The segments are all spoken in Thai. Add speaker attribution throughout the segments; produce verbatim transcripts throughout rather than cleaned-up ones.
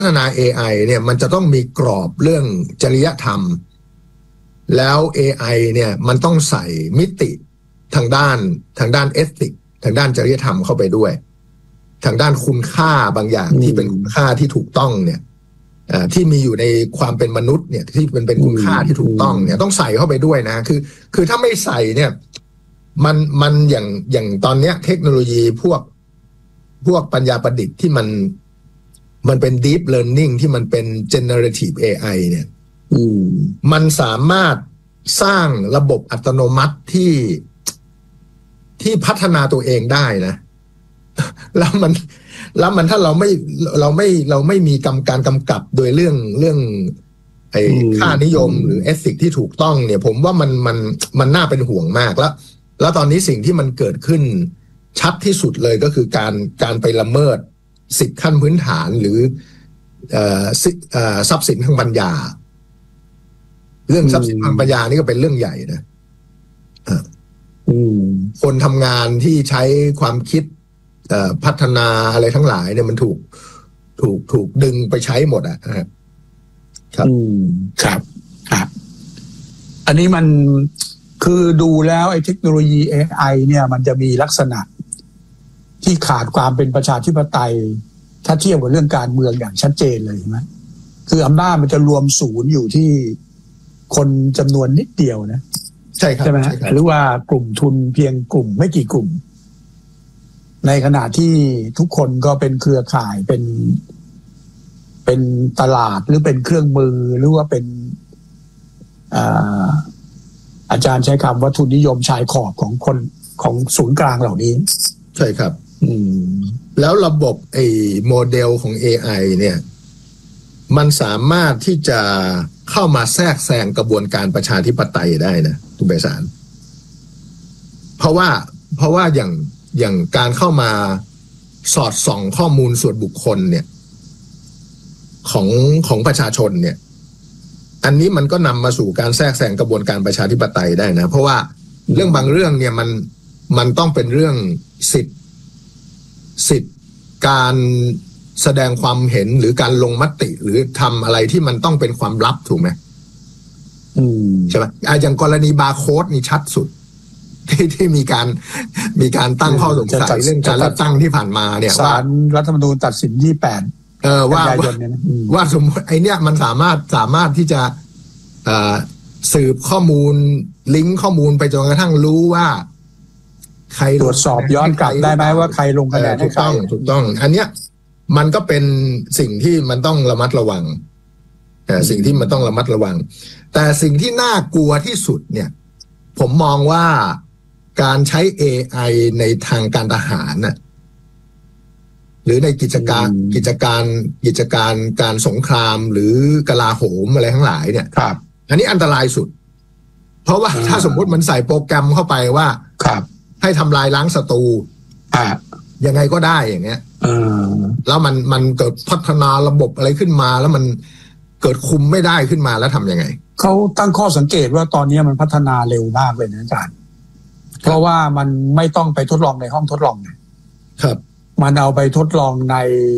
Speaker 1: ฒนา เอ ไอ เนี่ยมันจะต้องมีกรอบเรื่องจริยธรรมแล้ว เอ ไอ เนี่ยมันต้องใส่มิติทางด้านทางด้านเอติกทางด้านจริยธรรมเข้าไปด้วยทางด้านคุณค่าบางอย่างที่เป็นคุณค่าที่ถูกต้องเนี่ยที่มีอยู่ในความเป็นมนุษย์เนี่ยที่เป็นเป็นคุณค่าที่ถูกต้องเนี่ยต้องใส่เข้าไปด้วยนะคือคือถ้าไม่ใส่เนี่ยมันมันอย่างอย่างตอนเนี้ยเทคโนโลยีพวกพวกปัญญาประดิษฐ์ที่มันมันเป็น deep learning ที่มันเป็น generative เอ ไอ เนี่ยมันสามารถสร้างระบบอัตโนมัติที่ที่พัฒนาตัวเองได้นะแล้วมันแล้วมันถ้าเราไม่เราไม่เราไม่มีกำการกำกับโดยเรื่องเรื่องไอ้ค่านิยมหรือเอธิกที่ถูกต้องเนี่ยผมว่ามันมันมันน่าเป็นห่วงมากแล้วแล้วตอนนี้สิ่งที่มันเกิดขึ้นชัดที่สุดเลยก็คือการการไปละเมิดสิทธิขั้นพื้นฐานหรือเอ่อเอ่อทรัพย์สินทางปัญญาเรื่องทรัพย์สินทางปัญญานี่ก็เป็นเรื่องใหญ่นะคนทำงานที่ใช้ความคิดพัฒนาอะไรทั้งหลายเนี่ยมันถูกถูกถูกดึงไปใช้หมดอ่ะครับ
Speaker 2: ครับครับอันนี้มันคือดูแล้วไอ้เทคโนโลยี เอ ไอ เนี่ยมันจะมีลักษณะที่ขาดความเป็นประชาธิปไตยถ้าเทียบกับเรื่องการเมืองอย่างชัดเจนเลยใช่ไหมคืออำนาจมันจะรวมศูนย์อยู่ที่คนจำนวนนิดเดียวนะ
Speaker 1: ใช่ครับ
Speaker 2: ใช่ไหมหรือว่ากลุ่มทุนเพียงกลุ่มไม่กี่กลุ่มในขณะที่ทุกคนก็เป็นเครือข่ายเป็นเป็นตลาดหรือเป็นเครื่องมือหรือว่าเป็นอาอาจารย์ใช้คำว่าทุนนิยมชายขอบของคนของศูนย์กลางเหล่านี้
Speaker 1: ใช่ครับอืมแล้วระบบไอ้โมเดลของ เอ ไอ เนี่ยมันสามารถที่จะเข้ามาแทรกแซงกระบวนการประชาธิปไตยได้นะคุณไพศาลเพราะว่าเพราะว่าอย่างอย่างการเข้ามาสอดส่องข้อมูลส่วนบุคคลเนี่ยของของประชาชนเนี่ยอันนี้มันก็นำมาสู่การแทรกแซงกระบวนการประชาธิปไตยได้นะเพราะว่าเรื่องบางเรื่องเนี่ยมันมันต้องเป็นเรื่องสิทธิ์สิทธิ์การแสดงความเห็นหรือการลงมติหรือทำอะไรที่มันต้องเป็นความลับถูกไหมใช่ไหมอย่างกรณีบาร์โค้ดนี่ชัดสุดที่ที่มีการมีการตั้งข้อสงสัยเรื่องการเลือกตั้งที่ผ่านมาเนี่ย
Speaker 2: ศาลรัฐธรรมนูญตัดสินที่แปด
Speaker 1: เออว่าว่าสมมติไอเนี้ยมันสามารถสามารถที่จะสืบข้อมูลลิงก์ข้อมูลไปจนกระทั่งรู้ว่าใคร
Speaker 2: ตรวจสอบย้อนกลับได้ไหมว่าใครลงคะแนนให้ใคร
Speaker 1: ถูกต้องอันเนี้ยมันก็เป็นสิ่งที่มันต้องระมัดระวังแต่สิ่งที่มันต้องระมัดระวังแต่สิ่งที่น่ากลัวที่สุดเนี่ยผมมองว่าการใช้ เอ ไอ ในทางการทหารน่ะหรือในกิจการกิจการกิจการการสงครามหรือกลาโหมอะไรทั้งหลายเนี่ย
Speaker 2: ครับ
Speaker 1: อันนี้อันตรายสุดเพราะว่าถ้าสมมติมันใส่โปรแกรมเข้าไปว่า
Speaker 2: ครับ
Speaker 1: ให้ทำลายล้างศัตรู
Speaker 2: อ่า
Speaker 1: ยังไงก็ได้อย่างเงี้ยแล้วมันมันเกิดพัฒนาระบบอะไรขึ้นมาแล้วมันเกิดคุมไม่ได้ขึ้นมาแล้วทำยังไง
Speaker 2: เขาตั้งข้อสังเกตว่าตอนนี้มันพัฒนาเร็วมากเลยนะอาจารย์เพราะว่ามันไม่ต้องไปทดลองในห้องทดลอง
Speaker 1: ครับ
Speaker 2: มันเอาไปทดลองใน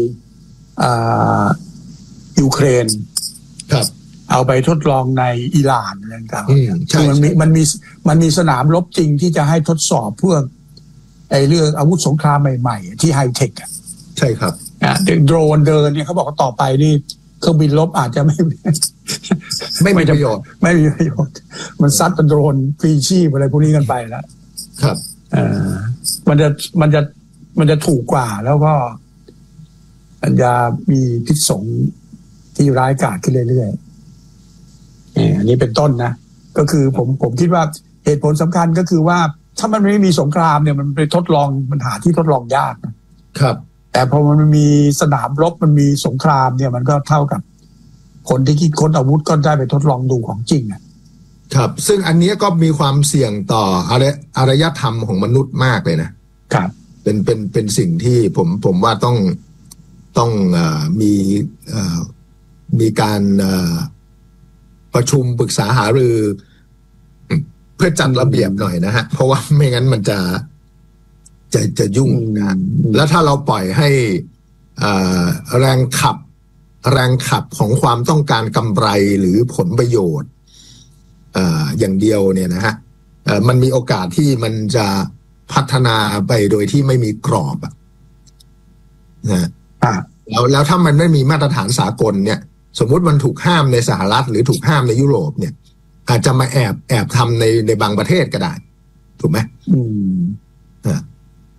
Speaker 2: ยูเครน
Speaker 1: ครับ
Speaker 2: เอาไปทดลองในอิหร่านอะไรต่างๆคือมันมีมันมีมันมีสนามรบจริงที่จะให้ทดสอบเพื่อไอ้เรื่องอาวุธสงครามใหม่ๆที่ไฮเทคอ่ะ
Speaker 1: ใช่ครับ
Speaker 2: อ่ะโดรนเดินเนี่ยเขาบอกว่าต่อไปนี่เครื่องบินรบอาจจะไม่
Speaker 1: ไม่มีประโยชน์
Speaker 2: ไม่มีประโยชน์มันซัดเป็นโดรนฟรีชีพอะไรพวกนี้กันไปแล้ว
Speaker 1: ครับ
Speaker 2: อ่ามันจะมันจะมันจะถูกกว่าแล้วก็มันจะมีพิษสงที่ร้ายกาจขึ้นเรื่อยๆอันนี้เป็นต้นนะก็คือผมผมคิดว่าเหตุผลสำคัญก็คือว่าถ้ามันไม่มีสงครามเนี่ยมันไปทดลองมันหาที่ทดลองยาก
Speaker 1: นะครับ
Speaker 2: แต่พอมันมีสนามรบมันมีสงครามเนี่ยมันก็เท่ากับคนที่คิดค้นอาวุธก็ได้ไปทดลองดูของจริงอ่ะ
Speaker 1: ครับซึ่งอันนี้ก็มีความเสี่ยงต่ออะไรอารยธรรมของมนุษย์มากเลยนะครับเป็นเป็นเป็นสิ่งที่ผมผมว่าต้องต้องเอ่อมีเอ่อมีการเอ่อประชุมปรึกษาหารือเพื่อจัดระเบียบหน่อยนะฮะเพราะว่าไม่งั้นมันจะจะจะยุ่งนะแล้วถ้าเราปล่อยให้แรงขับแรงขับของความต้องการกำไรหรือผลประโยชน์เอ่ออย่างเดียวเนี่ยนะฮะเอ่อมันมีโอกาสที่มันจะพัฒนาไปโดยที่ไม่มีกรอบอะนะแล้วแล้วถ้ามันไม่มีมาตรฐานสากลเนี่ยสมมุติมันถูกห้ามในสหรัฐหรือถูกห้ามในยุโรปเนี่ยอาจจะมาแอบแอบทำในในบางประเทศก็ได้ถูกไหมอืมอ่า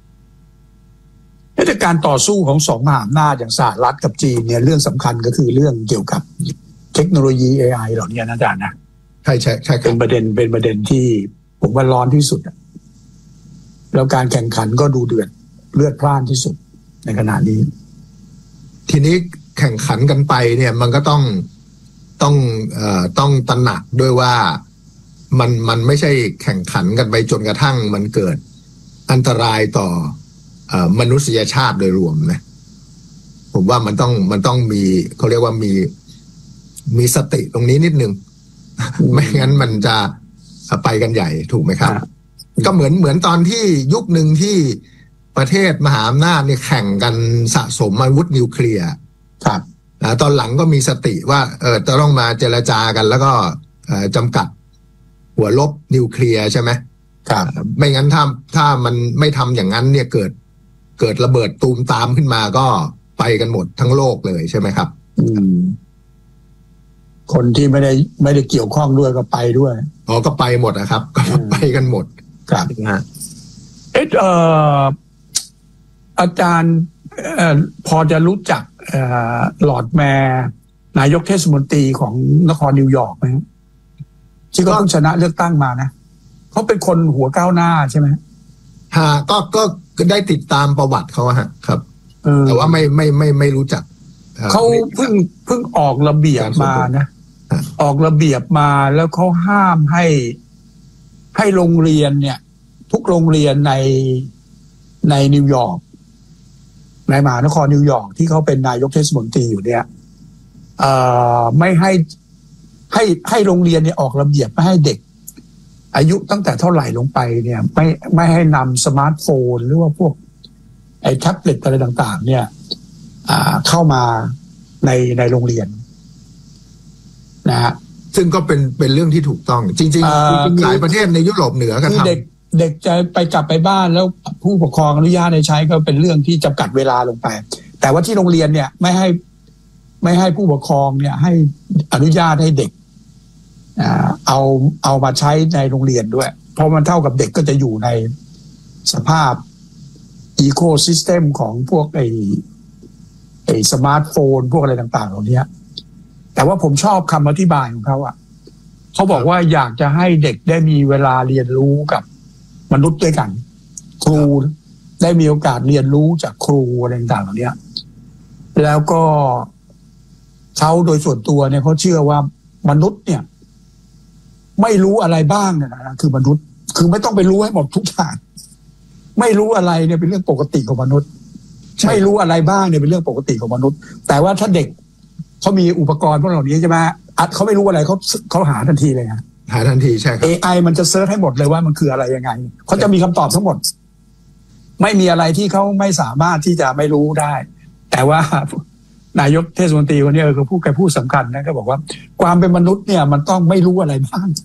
Speaker 2: แต่การต่อสู้ของสองมหาอำนาจอย่างสหรัฐกับจีนเนี่ยเรื่องสำคัญก็คือเรื่องเกี่ยวกับเทคโนโลยี เอ ไอ เหล่านี้นะอาจารย์นะ
Speaker 1: ใช่ใช่ใช่
Speaker 2: เป็นประเด็นเป็นประเด็นที่ผมว่าร้อนที่สุดแล้วการแข่งขันก็ดูเดือดเลือดพล่านที่สุดในขณะนี้
Speaker 1: ทีนี้แข่งขันกันไปเนี่ยมันก็ต้องต้องเอ่อต้องตระหนักด้วยว่ามันมันไม่ใช่แข่งขันกันไปจนกระทั่งมันเกิดอันตรายต่อเอ่อมนุษยชาติโดยรวมนะผมว่ามันต้องมันต้องมีเขาเรียกว่ามีมีสติตรงนี้นิดนึง ไม่งั้นมันจะไปกันใหญ่ถูกไหมครับก็เหมือนเหมือนตอนที่ยุคหนึ่งที่ประเทศมหาอำนาจเนี่ยแข่งกันสะสมอาวุธนิวเคลียร์
Speaker 2: ครับ
Speaker 1: ตอนหลังก็มีสติว่าเออจะต้องมาเจรจากันแล้วก็จำกัดหัวลบนิวเคลียร์ใช่ไหม
Speaker 2: ครับ
Speaker 1: ไม่งั้นถ้าถ้ามันไม่ทำอย่างนั้นเนี่ยเกิดเกิดระเบิดตูมตามขึ้นมาก็ไปกันหมดทั้งโลกเลยใช่ไหมครับ
Speaker 2: อืมคนที่ไม่ได้ไม่ได้เกี่ยวข้องด้วยก็ไปด้วย
Speaker 1: อ๋อก็ไปหมดนะครับก็ไปกันหมด
Speaker 2: ครับนะเอ๊ะเอ่ออาจารย์เอ่อพอจะรู้จักเอ่อหลอร์ดแมร์นายกเทศมนตรีของนครนิวยอร์กไหมที่เขาเพิ่งชนะเลือกตั้งมานะเขาเป็นคนหัวก้าวหน้าใช่ไหม
Speaker 1: ฮะก็ก็ได้ติดตามประวัติเขาฮะครับแต่ว่าไม่ไม่ไม่ไม่รู้จัก
Speaker 2: เขาเพิ่งเพิ่งออกระเบียบมานะออกระเบียบมาแล้วเขาห้ามให้ให้โรงเรียนเนี่ยทุกโรงเรียนในในนิวยอร์กในมหานครนิวยอร์กที่เขาเป็นนายกเทศมนตรีอยู่เนี่ยเอ่อไม่ให้ให้ให้โรงเรียนเนี่ยออกระเบียบไม่ให้เด็กอายุตั้งแต่เท่าไหร่ลงไปเนี่ยไม่ไม่ให้นำสมาร์ทโฟนหรือว่าพวกไอ้แท็บเล็ตอะไรต่างๆเนี่ยเข้ามาในในโรงเรียนนะฮะ
Speaker 1: ซึ่งก็เป็นเป็นเรื่องที่ถูกต้องจริงๆจริงหลายประเทศในยุโรปเหนือก็ทำ
Speaker 2: เด็กเด็กจะไปกลับไปบ้านแล้วผู้ปกครองอนุญาตให้ใช้ก็เป็นเรื่องที่จำกัดเวลาลงไปแต่ว่าที่โรงเรียนเนี่ยไม่ให้ไม่ให้ผู้ปกครองเนี่ยให้อนุญาตให้เด็กเอาเอามาใช้ในโรงเรียนด้วยเพราะมันเท่ากับเด็กก็จะอยู่ในสภาพอีโคซิสเต็มของพวกไอ้ไอ้สมาร์ทโฟนพวกอะไรต่างๆเหล่านี้แต่ว่าผมชอบคำอธิบายของเขาอ่ะเขาบอกว่าอยากจะให้เด็กได้มีเวลาเรียนรู้กับมนุษย์ด้วยกันครูได้มีโอกาสเรียนรู้จากครูอะไรต่างๆเหล่านี้แล้วก็เขาโดยส่วนตัวเนี่ยเขาเชื่อว่ามนุษย์เนี่ยไม่รู้อะไรบ้างเนี่ยนะคือมนุษย์คือไม่ต้องไปรู้ให้หมดทุกอย่างไม่รู้อะไรเนี่ยเป็นเรื่องปกติของมนุษย์ไม่รู้อะไรบ้างเนี่ยเป็นเรื่องปกติของมนุษย์แต่ว่าถ้าเด็กเขามีอุปกรณ์พวกเหล่านี้ใช่ไหมอัดเขาไม่รู้อะไรเขาเขาหาทันทีเลยฮะ
Speaker 1: หาทันทีใช่ครับ
Speaker 2: เอ ไอ มันจะเซิร์ชให้หมดเลยว่ามันคืออะไรยังไงเขาจะมีคำตอบทั้งหมดไม่มีอะไรที่เขาไม่สามารถที่จะไม่รู้ได้แต่ว่านายกเทศมนตรีคนนี้คือผู้แกพูดสำคัญนะก็บอกว่าความเป็นมนุษย์เนี่ยมันต้องไม่รู้อะไรบ้าง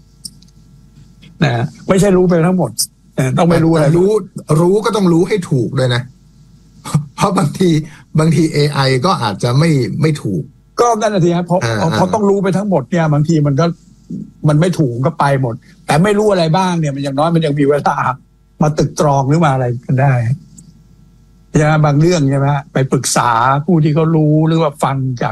Speaker 2: นะไม่ใช่รู้ไปทั้งหมดต้องไม่รู้อะไร
Speaker 1: รู้รู้ก็ต้องรู้ให้ถูกเลยนะเพราะบางทีบางที เอ ไอ ก็อาจจะไม่ไม่ถูก
Speaker 2: ก็นั่นแหละทีครับเพราะเขาต้องรู้ไปทั้งหมดเนี่ยบางทีมันก็มันไม่ถูกก็ไปหมดแต่ไม่รู้อะไรบ้างเนี่ยมันอย่างน้อยมันยังมีเวลามาตึกตรองหรือมาอะไรกันได้ใช่ไหมบางเรื่องใช่ไหมไปปรึกษาผู้ที่เขารู้หรือว่าฟังจาก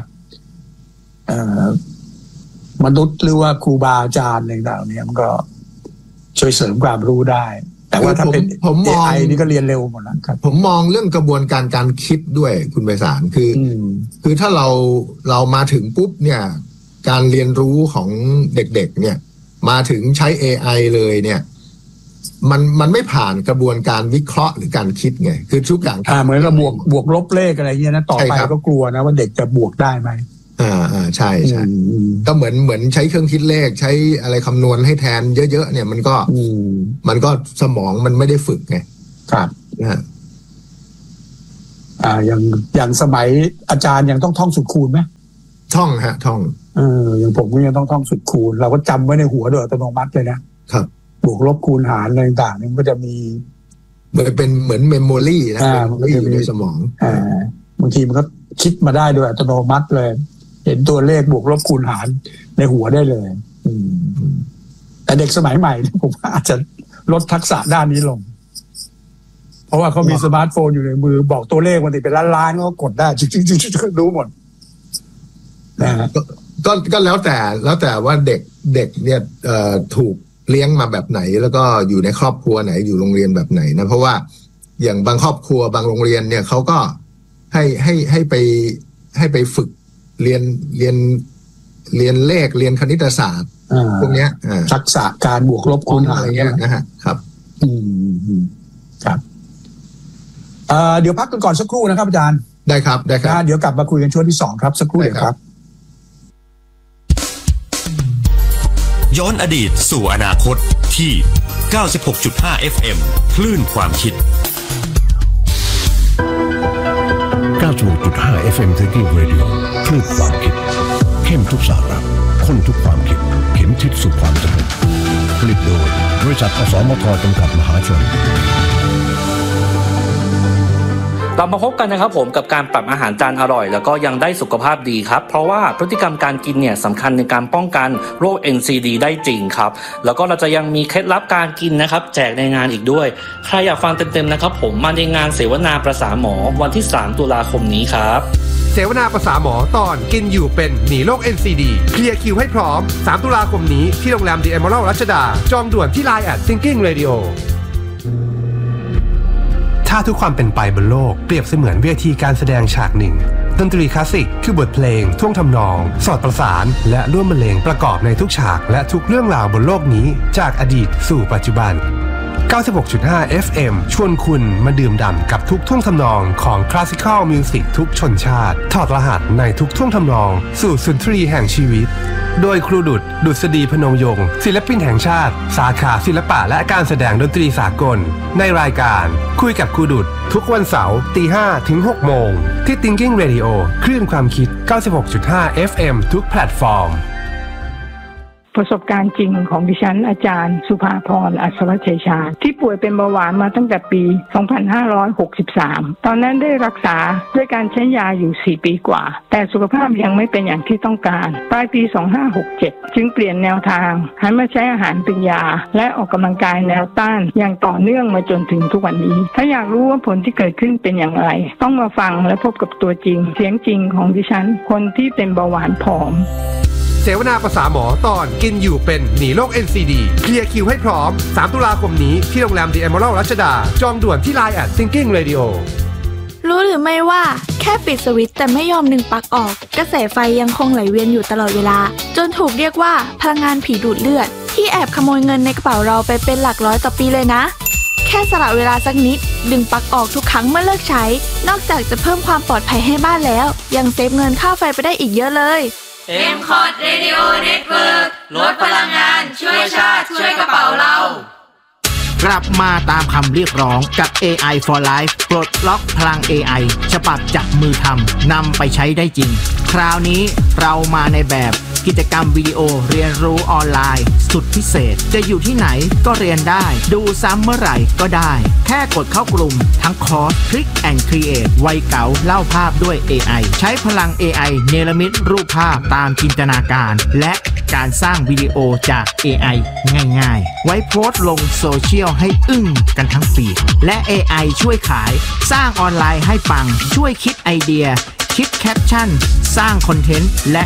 Speaker 2: มนุษย์หรือว่าครูบาอาจารย์อะไรต่างๆเนี่ยมันก็ช่วยเสริมความรู้ได้แต่ว่าถ้าเป็น เอ ไอ นี่ก็เรียนเร็วหมดแล้วครับ
Speaker 1: ผมมองเรื่องกระบวนการการคิดด้วยคุณไพศาลคือคือถ้าเราเรามาถึงปุ๊บเนี่ยการเรียนรู้ของเด็กๆเนี่ยมาถึงใช้ เอ ไอ เลยเนี่ยมันมันไม่ผ่านกระบวนการวิเคราะห์หรือการคิดไงคือทุกอย่าง
Speaker 2: อ่าเหมือนกับบวกบวกลบเลขอะไรเงี้ยนะต่อไปก็กลัวนะว่าเด็กจะบวกได้ไหม
Speaker 1: อ่าอ่าใช่ใช่ก็เหมือนเหมือนใช้เครื่องคิดเลขใช้อะไรคำนวณให้แทนเยอะๆเนี่ยมันก็มันก็สมองมันไม่ได้ฝึกไง
Speaker 2: ครับ
Speaker 1: นะ
Speaker 2: อ่าอย่างอย่างสมัยอาจารย์ยังต้องท่องสูตรคูณไหม
Speaker 1: ท่องฮะท่อง
Speaker 2: เอออย่างผมก็ยังต้องท่องสูตรคูณเราก็จำไว้ในหัวโดยอัตโนมัติเลยนะครับบวกลบคูณหารอะไรต่างๆนี่มันก็จะมี
Speaker 1: เหมือนเป็นเหมือนเมมโมรี่นะมันก็อยู่ในสมอง
Speaker 2: อ่าบางทีมันก็คิดมาได้โดยอัตโนมัติเลยเห็นตัวเลขบวกลบคูณหารในหัวได้เลยอืมแต่เด็กสมัยใหม่ผมว่าอาจจะลดทักษะด้านนี้ลงเพราะว่าเขามีสมาร์ทโฟนอยู่ในมือบอกตัวเลขมันติดเป็นล้านๆก็กดได้จริงๆๆรู้หมดนะ
Speaker 1: ก็ก็แล้วแต่แล้วแต่ว่าเด็กเด็กเนี่ยเอ่อถูกเลี้ยงมาแบบไหนแล้วก็อยู่ในครอบครัวไหนอยู่โรงเรียนแบบไหนนะเพราะว่าอย่างบางครอบครัวบางโรงเรียนเนี่ยเขาก็ให้ให้ให้ไปให้ไปฝึกเรียนเรียนเรียนเลขเรียนคณิตศาสตร์พวกเนี้ย
Speaker 2: ทักษะการบวกลบคูณหาร
Speaker 1: อะไรเงี้ยนะฮะครับ
Speaker 2: อืมครับเอ่อเดี๋ยวพักกันก่อนสักครู่นะครับอาจารย์
Speaker 1: ได้ครับได้ครับ
Speaker 2: เดี๋ยวกลับมาคุยกันช่วงที่สองครับสักครู่เดียวครับ
Speaker 3: ย้อนอดีตสู่อนาคตที่ เก้าสิบหกจุดห้า เอฟ เอ็ม คลื่นความคิด
Speaker 4: เก้าสิบหกจุดห้า เอฟ เอ็ม Thinking Radio คลื่นความคิดเข้มทุกสาระข้นทุกความคิดเข็มทิศสู่ความสำเร็จผลิตโดยบริษัทอสมทจำกัดมหาชน
Speaker 5: เรามาพบกันนะครับผมกับการปรับอาหารจานอร่อยแล้วก็ยังได้สุขภาพดีครับเพราะว่าพฤติกรรมการกินเนี่ยสำคัญในการป้องกันโรค เอ็น ซี ดี ได้จริงครับแล้วก็เราจะยังมีเคล็ดลับการกินนะครับแจกในงานอีกด้วยใครอยากฟังเต็มๆนะครับผมมาในงานเสวนาประสาหมอวันที่สามตุลาคมนี้ครับ
Speaker 6: เสวนาประสาหมอตอนกินอยู่เป็นหนีโรค เอ็น ซี ดี เคลียร์คิวให้พร้อมสามตุลาคมนี้ที่โรงแรม The Emerald รัชดาจองด่วนที่ ไลน์ แอท Thinking Radioถ้าทุกความเป็นไปบนโลกเปรียบเสมือนเวทีการแสดงฉากหนึ่งดนตรีคลาสสิกคือบทเพลงท่วงทำนองสอดประสานและร่วมบรรเลงประกอบในทุกฉากและทุกเรื่องราวบนโลกนี้จากอดีตสู่ปัจจุบัน เก้าสิบหกจุดห้า เอฟ เอ็ม ชวนคุณมาดื่มด่ำกับทุกท่วงทำนองของคลาสสิคอลมิวสิกทุกชนชาติถอดรหัสในทุกท่วงทำนองสู่สุนทรีแห่งชีวิตโดยครูดุษย์ดุษฎีพนมยงค์ศิลปินแห่งชาติสาขาศิลปะและการแสดงดนตรีสากลในรายการคุยกับครูดุษย์ทุกวันเสาร์ตีห้าถึงหกโมงที่ Thinking Radio คลื่นความคิด เก้าสิบหกจุดห้า เอฟ เอ็ม ทุกแพลตฟอร์ม
Speaker 7: ประสบการณ์จริงของดิฉันอาจารย์สุภาพรอัศวชัยชาญที่ป่วยเป็นเบาหวานมาตั้งแต่ปีสองพันห้าร้อยหกสิบสามตอนนั้นได้รักษาด้วยการใช้ยาอยู่สี่ปีกว่าแต่สุขภาพยังไม่เป็นอย่างที่ต้องการปลายปีสองพันห้าร้อยหกสิบเจ็ดจึงเปลี่ยนแนวทางหันมาใช้อาหารเป็นยาและออกกำลังกายแนวต้านอย่างต่อเนื่องมาจนถึงทุกวันนี้ถ้าอยากรู้ว่าผลที่เกิดขึ้นเป็นอย่างไรต้องมาฟังและพบกับตัวจริงเสียงจริงของดิฉันคนที่เป็นเบาหวานผอม
Speaker 6: เสวนาประสาหมอตอนกินอยู่เป็นหนีโรค เอ็น ซี ดี เคลียร์คิวให้พร้อมสามตุลาคมนี้ที่โรงแรม The Emerald รัชดาจองด่วนที่ ไลน์ แอท Thinking Radio
Speaker 8: รู้หรือไม่ว่าแค่ปิดสวิตช์แต่ไม่ยอมดึงปลั๊กออกกระแสไฟยังคงไหลเวียนอยู่ตลอดเวลาจนถูกเรียกว่าพลังงานผีดูดเลือดที่แอบขโมยเงินในกระเป๋าเราไปเป็นหลักร้อยต่อปีเลยนะแค่สละเวลาสักนิดดึงปลั๊กออกทุกครั้งเมื่อเลิกใช้นอกจากจะเพิ่มความปลอดภัยให้บ้านแล้วยังเซฟเงินค่าไฟไปได้อีกเยอะเลย
Speaker 9: เอ็ม คอร์ด Radio Network ลดพลังงานช่วยชาติช่วยกระเป๋าเรา
Speaker 10: กลับมาตามคำเรียกร้องกับ เอ ไอ for Life ปลดล็อกพลัง เอ ไอ ฉบับจับมือทำนำไปใช้ได้จริงคราวนี้เรามาในแบบกิจกรรมวิดีโอเรียนรู้ออนไลน์สุดพิเศษจะอยู่ที่ไหนก็เรียนได้ดูซ้ำเมื่อไหร่ก็ได้แค่กดเข้ากลุ่มทั้งคอร์ส Click and Create วัยเก๋าเล่าภาพด้วย เอ ไอ ใช้พลัง เอ ไอ เนรมิตรูปภาพตามจินตนาการและการสร้างวิดีโอจาก เอ ไอ ง่ายๆไว้โพสต์ลงโซเชียลให้อึ้งกันทั้งฟีดและ เอ ไอ ช่วยขายสร้างออนไลน์ให้ปังช่วยคิดไอเดียคิดแคปชั่นสร้างคอนเทนต์และ